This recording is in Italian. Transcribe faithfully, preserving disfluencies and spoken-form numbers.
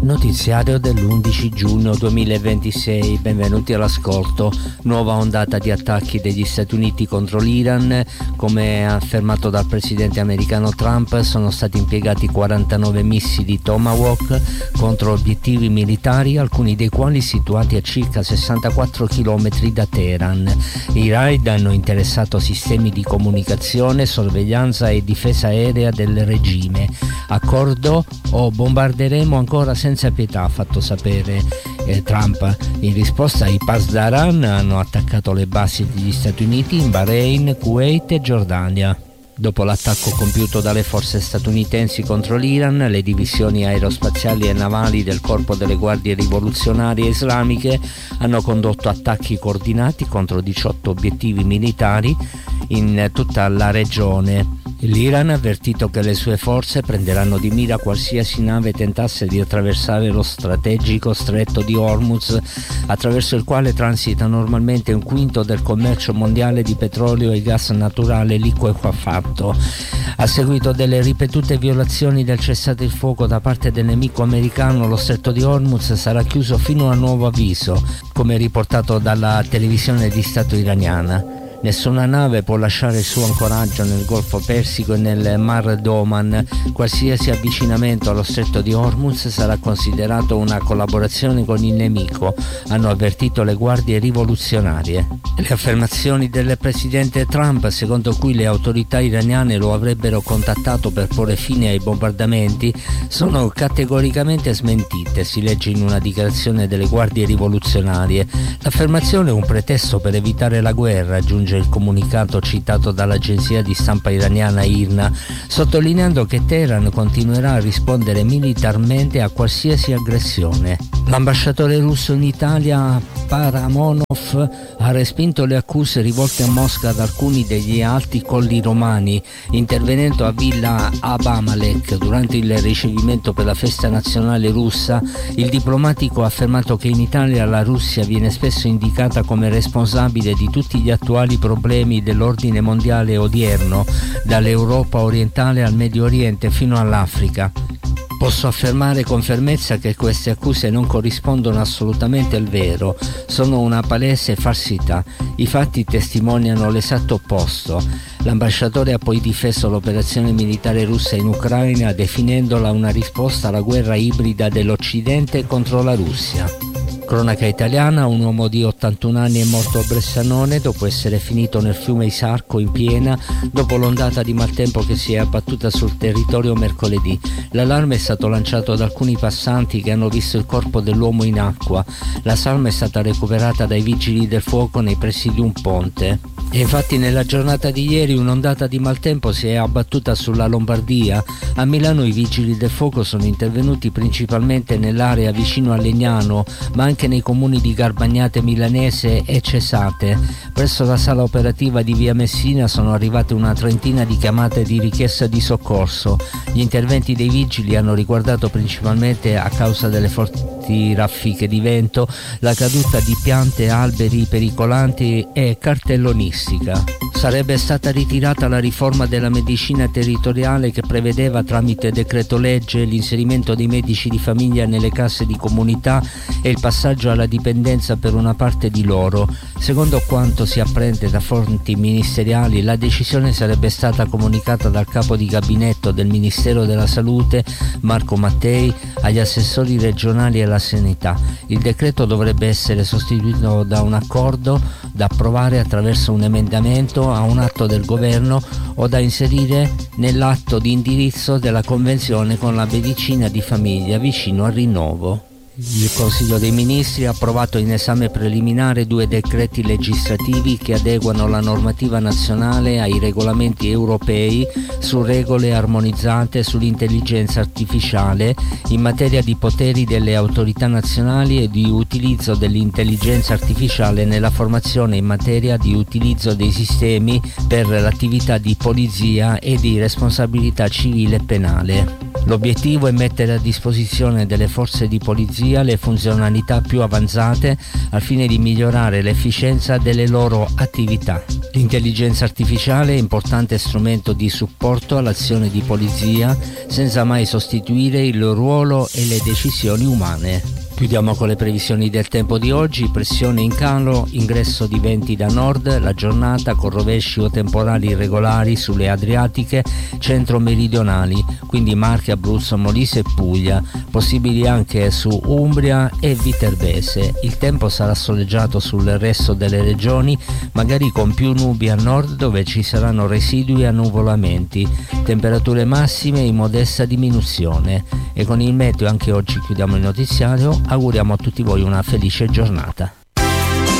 Notiziario dell'undici giugno duemilaventisei, benvenuti all'ascolto. Nuova ondata di attacchi degli Stati Uniti contro l'Iran. Come affermato dal presidente americano Trump, sono stati impiegati quarantanove missili Tomahawk contro obiettivi militari, alcuni dei quali situati a circa sessantaquattro chilometri da Teheran. I raid hanno interessato sistemi di comunicazione, sorveglianza e difesa aerea del regime. Accordo o bombarderemo ancora senza senza pietà, ha fatto sapere eh, Trump. In risposta, i Pasdaran hanno attaccato le basi degli Stati Uniti in Bahrain, Kuwait e Giordania. Dopo l'attacco compiuto dalle forze statunitensi contro l'Iran, le divisioni aerospaziali e navali del Corpo delle Guardie Rivoluzionarie Islamiche hanno condotto attacchi coordinati contro diciotto obiettivi militari in tutta la regione. L'Iran ha avvertito che le sue forze prenderanno di mira qualsiasi nave tentasse di attraversare lo strategico stretto di Hormuz, attraverso il quale transita normalmente un quinto del commercio mondiale di petrolio e gas naturale liquefatto. A seguito delle ripetute violazioni del cessate il fuoco da parte del nemico americano, lo stretto di Hormuz sarà chiuso fino a nuovo avviso, come riportato dalla televisione di Stato iraniana. Nessuna nave può lasciare il suo ancoraggio nel Golfo Persico e nel Mar d'Oman. Qualsiasi avvicinamento allo stretto di Hormuz sarà considerato una collaborazione con il nemico, hanno avvertito le guardie rivoluzionarie. Le affermazioni del presidente Trump, secondo cui le autorità iraniane lo avrebbero contattato per porre fine ai bombardamenti, sono categoricamente smentite, si legge in una dichiarazione delle guardie rivoluzionarie. L'affermazione è un pretesto per evitare la guerra, aggiunge il comunicato citato dall'agenzia di stampa iraniana I R N A, sottolineando che Teheran continuerà a rispondere militarmente a qualsiasi aggressione. L'ambasciatore russo in Italia, Paramonov, ha respinto le accuse rivolte a Mosca ad alcuni degli alti colli romani, intervenendo a Villa Abamalek durante il ricevimento per la festa nazionale russa. Il diplomatico ha affermato che in Italia la Russia viene spesso indicata come responsabile di tutti gli attuali problemi dell'ordine mondiale odierno, dall'Europa orientale al Medio Oriente fino all'Africa. Posso affermare con fermezza che queste accuse non corrispondono assolutamente al vero, sono una palese falsità. I fatti testimoniano l'esatto opposto. L'ambasciatore ha poi difeso l'operazione militare russa in Ucraina, definendola una risposta alla guerra ibrida dell'Occidente contro la Russia. Cronaca italiana: un uomo di ottantuno anni è morto a Bressanone dopo essere finito nel fiume Isarco in piena dopo l'ondata di maltempo che si è abbattuta sul territorio mercoledì. L'allarme è stato lanciato da alcuni passanti che hanno visto il corpo dell'uomo in acqua. La salma è stata recuperata dai vigili del fuoco nei pressi di un ponte. E infatti nella giornata di ieri un'ondata di maltempo si è abbattuta sulla Lombardia. A Milano i vigili del fuoco sono intervenuti principalmente nell'area vicino a Legnano, ma anche nei comuni di Garbagnate Milanese e Cesate. Presso la sala operativa di via Messina sono arrivate una trentina di chiamate di richiesta di soccorso. Gli interventi dei vigili hanno riguardato principalmente, a causa delle forti raffiche di vento, la caduta di piante, alberi pericolanti e cartellonistica. Sarebbe stata ritirata la riforma della medicina territoriale che prevedeva tramite decreto legge l'inserimento dei medici di famiglia nelle casse di comunità e il passaggio alla dipendenza per una parte di loro. Secondo quanto si apprende da fonti ministeriali, la decisione sarebbe stata comunicata dal capo di gabinetto del Ministero della Salute, Marco Mattei, agli assessori regionali e alla sanità. Il decreto dovrebbe essere sostituito da un accordo da approvare attraverso un emendamento a un atto del governo o da inserire nell'atto di indirizzo della convenzione con la medicina di famiglia vicino al rinnovo. Il Consiglio dei Ministri ha approvato in esame preliminare due decreti legislativi che adeguano la normativa nazionale ai regolamenti europei su regole armonizzate sull'intelligenza artificiale in materia di poteri delle autorità nazionali e di utilizzo dell'intelligenza artificiale nella formazione in materia di utilizzo dei sistemi per l'attività di polizia e di responsabilità civile e penale. L'obiettivo è mettere a disposizione delle forze di polizia tecnologia le funzionalità più avanzate al fine di migliorare l'efficienza delle loro attività. L'intelligenza artificiale è importante strumento di supporto all'azione di polizia senza mai sostituire il ruolo e le decisioni umane. Chiudiamo con le previsioni del tempo di oggi: pressione in calo, ingresso di venti da nord, la giornata con rovesci o temporali irregolari sulle Adriatiche centro-meridionali, quindi Marche, Abruzzo, Molise e Puglia, possibili anche su Umbria e Viterbese. Il tempo sarà soleggiato sul resto delle regioni, magari con più nubi a nord dove ci saranno residui annuvolamenti, temperature massime in modesta diminuzione. E con il meteo anche oggi chiudiamo il notiziario. Auguriamo a tutti voi una felice giornata.